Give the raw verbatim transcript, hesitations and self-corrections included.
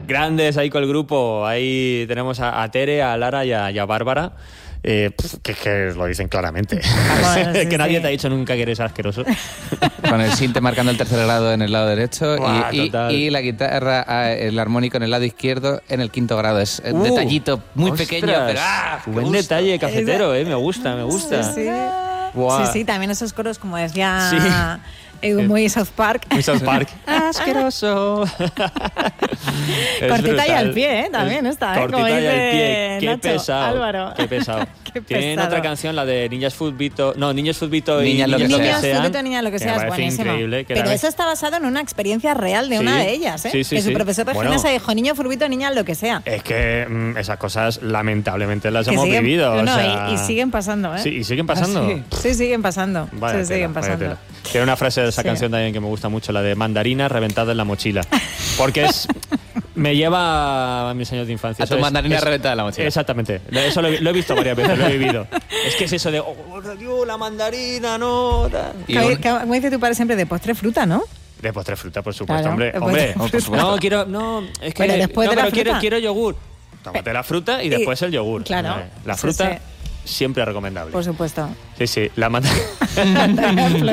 grandes ahí con el grupo. Ahí tenemos a, a Tere, a Lara y a, y a Bárbara. Eh, que, que lo dicen claramente. Bueno, sí, que nadie sí. te ha dicho nunca que eres asqueroso. Con el sinte marcando el tercer grado en el lado derecho. Buah, y, y, total. y la guitarra, el armónico en el lado izquierdo en el quinto grado. Es un Uh, detallito muy ostras, pequeño, pero ¡ah! ¡Qué buen gusto! detalle cafetero, eh, me gusta, me gusta. Sí, sí. Buah. Sí, sí, también esos coros, como decía Sí. eh, muy South Park. Muy South Park. Asqueroso. Es Cortita y brutal. al pie, ¿eh? También Es está, ¿eh? Cortita Como y al dice pie. Qué Nacho, pesado. Álvaro. Qué pesado. Qué Tienen pesado. otra canción, la de Niñas Futbito. No, Niños Futbito y Niñas lo que Niñas Niños, sean, Futbito, niñas, lo que me sea, es parece buenísimo. increíble. Que Pero la- eso está basado en una experiencia real de Sí. una de ellas, ¿eh? Sí, sí, que su sí. profesor de Bueno. gimnasia dijo, niño, furbito, niña, lo que sea. Es que mm, esas cosas lamentablemente las Que hemos siguen- vivido. no, o no, sea- y, y siguen pasando, ¿eh? Sí, y siguen pasando. ¿Ah, sí? Sí, siguen pasando. Vaya sí, tela, siguen vaya pasando. tela. Tiene una frase de esa Sí. canción también que me gusta mucho, la de mandarina reventada en la mochila. Porque es me lleva a mis años de infancia. A tu Eso es- mandarina es- reventada en la mochila. Exactamente. Eso lo, he- lo he visto varias veces, lo he vivido. Es que es eso de, oh, Dios, la mandarina, no. tal. Y Que- un- que- Como dice tu padre siempre, de postre fruta, ¿no? De postre fruta, por supuesto, Claro, hombre. de Hombre, postre Oh, por supuesto. no, quiero, no, es que Pero después no, de la pero quiero, fruta. quiero yogur. Tómate la fruta y Y- después el yogur. claro. Eh, La Sí, fruta sí. siempre recomendable. Por supuesto. Sí, sí. La mandarina.